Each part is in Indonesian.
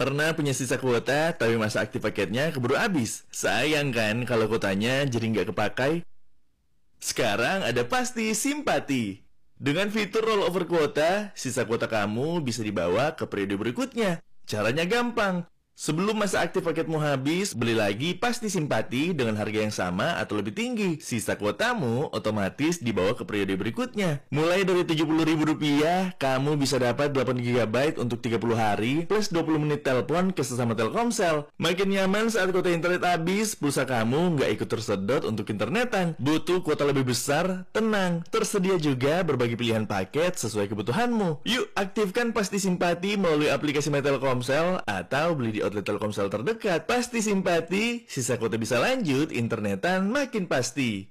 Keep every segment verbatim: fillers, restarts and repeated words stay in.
Pernah punya sisa kuota, tapi masa aktif paketnya keburu habis. Sayang kan kalau kuotanya jadi nggak kepakai? Sekarang ada Pasti Simpati. Dengan fitur rollover kuota, sisa kuota kamu bisa dibawa ke periode berikutnya. Caranya gampang. Sebelum masa aktif paketmu habis, beli lagi Pasti Simpati dengan harga yang sama atau lebih tinggi. Sisa kuotamu otomatis dibawa ke periode berikutnya. Mulai dari tujuh puluh ribu rupiah, kamu bisa dapat delapan giga byte untuk tiga puluh hari, plus dua puluh menit telepon ke sesama Telkomsel. Makin nyaman saat kuota internet habis, pulsa kamu nggak ikut tersedot untuk internetan. Butuh kuota lebih besar? Tenang, tersedia juga berbagai pilihan paket sesuai kebutuhanmu. Yuk, aktifkan Pasti Simpati melalui aplikasi My Telkomsel atau beli di outlet Telkomsel terdekat. Pasti Simpati, sisa kuota bisa lanjut, internetan makin pasti.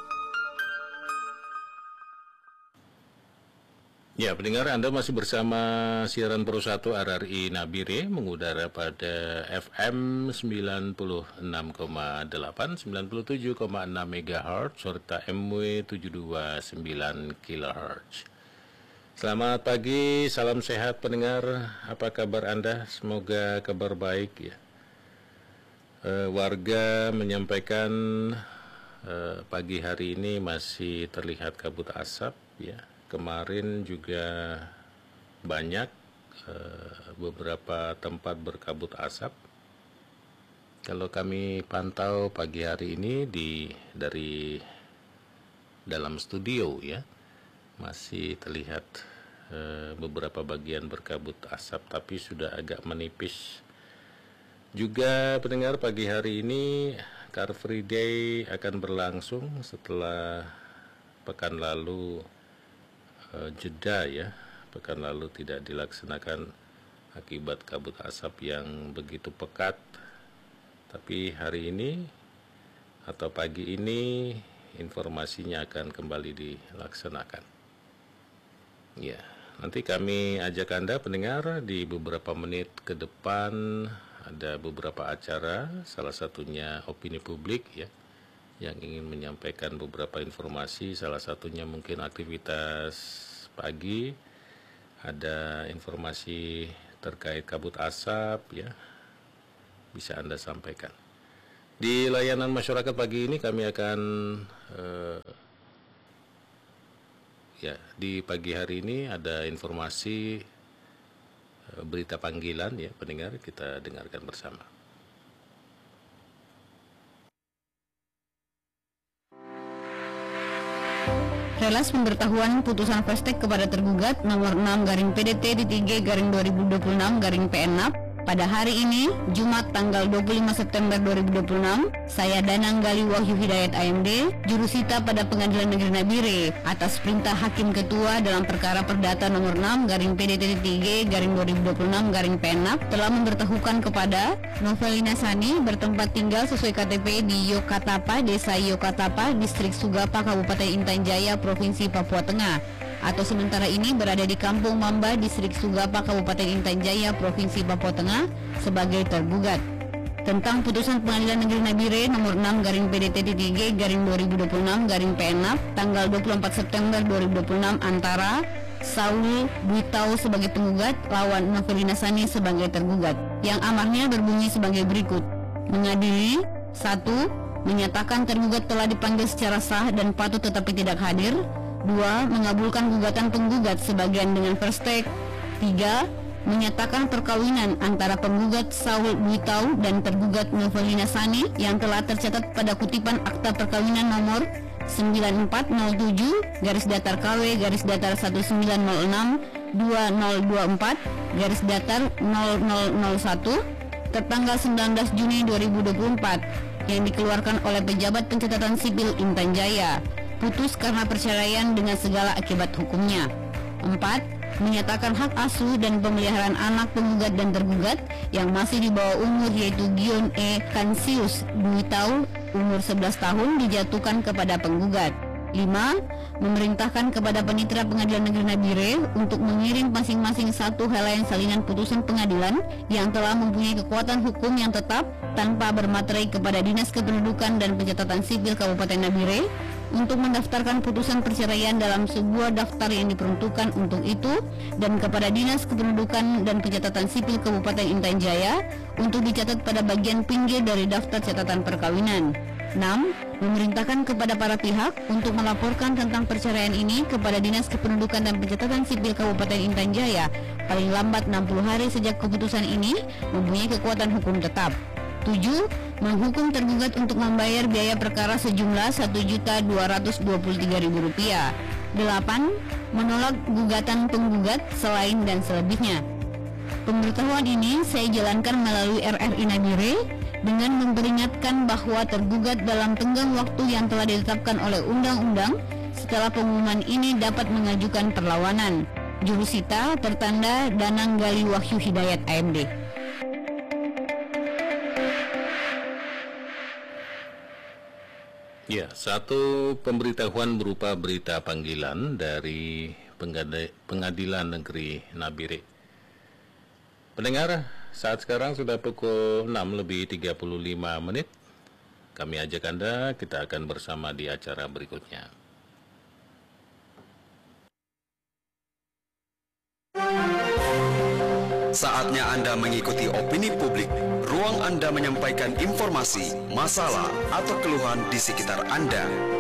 Ya, pendengar, Anda masih bersama siaran Pro satu R R I Nabire, mengudara pada F M sembilan puluh enam koma delapan, sembilan puluh tujuh koma enam megahertz, serta M W tujuh dua sembilan kilohertz. Selamat pagi, salam sehat pendengar. Apa kabar Anda? Semoga kabar baik ya. E, warga menyampaikan e, pagi hari ini masih terlihat kabut asap ya. Kemarin juga banyak e, beberapa tempat berkabut asap. Kalau kami pantau pagi hari ini di dari dalam studio ya, masih terlihat e, beberapa bagian berkabut asap, tapi sudah agak menipis. Juga pendengar, pagi hari ini Car Free Day akan berlangsung setelah pekan lalu e, jeda ya. Pekan lalu tidak dilaksanakan akibat kabut asap yang begitu pekat. Tapi hari ini atau pagi ini informasinya akan kembali dilaksanakan. Ya, nanti kami ajak Anda pendengar di beberapa menit ke depan ada beberapa acara, salah satunya opini publik ya, yang ingin menyampaikan beberapa informasi, salah satunya mungkin aktivitas pagi, ada informasi terkait kabut asap ya, bisa Anda sampaikan. Di layanan masyarakat pagi ini kami akan eh, ya, di pagi hari ini ada informasi e, berita panggilan ya pendengar, kita dengarkan bersama. Relas pemberitahuan putusan Frestek kepada tergugat nomor enam garing P D T di tiga garing dua ribu dua puluh enam garing P N A P pada hari ini, Jumat tanggal dua puluh lima September dua ribu dua puluh enam, saya Danang Gali Wahyu Hidayat A M D, jurusita pada Pengadilan Negeri Nabire, atas perintah Hakim Ketua dalam perkara perdata nomor enam garing P D T tiga garing dua ribu dua puluh enam garing P N A P, telah memberitahukan kepada Novelina Sani bertempat tinggal sesuai K T P di Yokatapa, Desa Yokatapa, Distrik Sugapa, Kabupaten Intan Jaya, Provinsi Papua Tengah, atau sementara ini berada di Kampung Mamba, Distrik Sugapa, Kabupaten Intan Jaya, Provinsi Papua Tengah, sebagai tergugat. Tentang putusan Pengadilan Negeri Nabire nomor enam garing P D T tiga garing dua ribu dua puluh enam garing P N A P tanggal dua puluh empat September dua ribu dua puluh enam antara Saul Buitau sebagai penggugat lawan Novelina Sani sebagai tergugat, yang amarnya berbunyi sebagai berikut. Mengadili satu. Menyatakan tergugat telah dipanggil secara sah dan patut tetapi tidak hadir. Dua. Mengabulkan gugatan penggugat sebagian dengan Frestek. Tiga. Menyatakan perkawinan antara penggugat Saul Buitau dan tergugat Novelina Sani yang telah tercatat pada kutipan akta perkawinan nomor sembilan empat nol tujuh garis datar K W garis datar satu sembilan nol enam dua nol dua empat garis datar nol nol nol satu tertanggal sembilan belas Juni dua ribu dua puluh empat yang dikeluarkan oleh pejabat pencatatan sipil Intan Jaya. Putus karena perceraian dengan segala akibat hukumnya. Empat. Menyatakan hak asuh dan pemeliharaan anak penggugat dan tergugat yang masih di bawah umur, yaitu Gion E. Kansius Buitau umur sebelas tahun, dijatuhkan kepada penggugat. Lima. Memerintahkan kepada Panitera Pengadilan Negeri Nabire untuk mengirim masing-masing satu helaian salinan putusan pengadilan yang telah mempunyai kekuatan hukum yang tetap tanpa bermaterai kepada Dinas Kependudukan dan Pencatatan Sipil Kabupaten Nabire untuk mendaftarkan putusan perceraian dalam sebuah daftar yang diperuntukkan untuk itu dan kepada Dinas Kependudukan dan Pencatatan Sipil Kabupaten Intan Jaya untuk dicatat pada bagian pinggir dari daftar catatan perkawinan. enam. Memerintahkan kepada para pihak untuk melaporkan tentang perceraian ini kepada Dinas Kependudukan dan Pencatatan Sipil Kabupaten Intan Jaya paling lambat enam puluh hari sejak keputusan ini mempunyai kekuatan hukum tetap. tujuh. Menghukum tergugat untuk membayar biaya perkara sejumlah satu juta dua ratus dua puluh tiga ribu rupiah. delapan. Menolak gugatan penggugat selain dan selebihnya. Pemberitahuan ini saya jalankan melalui R R I Nabire dengan memperingatkan bahwa tergugat dalam tenggang waktu yang telah ditetapkan oleh undang-undang setelah pengumuman ini dapat mengajukan perlawanan. Jurusita tertanda Danang Gali Wahyu Hidayat A M D. Ya, satu pemberitahuan berupa berita panggilan dari Pengadilan Negeri Nabire. Pendengar, saat sekarang sudah pukul enam lebih tiga puluh lima menit. Kami ajak Anda, kita akan bersama di acara berikutnya. Saatnya Anda mengikuti opini publik. Ruang Anda menyampaikan informasi, masalah, atau keluhan di sekitar Anda.